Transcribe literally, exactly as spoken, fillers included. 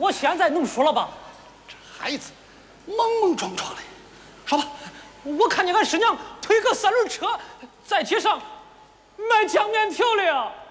我现在能说了吧？ 这孩子莽莽撞撞的，说吧。 我看见俺师娘推个三轮车在街上卖酱面条了呀。